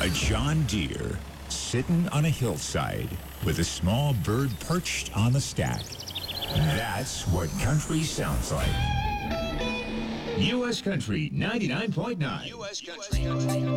A John Deere sitting on a hillside with a small bird perched on the stack. That's what country sounds like. U.S. Country 99.9. U.S. Country.